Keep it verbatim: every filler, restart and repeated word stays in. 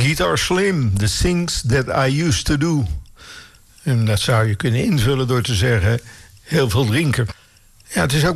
Guitar Slim, The Things That I Used To Do. En dat zou je kunnen invullen door te zeggen, heel veel drinken. Ja, het is ook